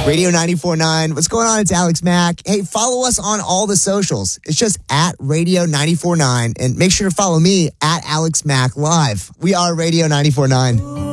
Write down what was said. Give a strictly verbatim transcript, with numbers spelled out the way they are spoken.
Radio ninety-four point nine. What's going on? It's Alex Mack. Hey, follow us on all the socials. It's just at Radio ninety-four point nine. And make sure to follow me at Alex Mack Live. We are Radio ninety-four point nine.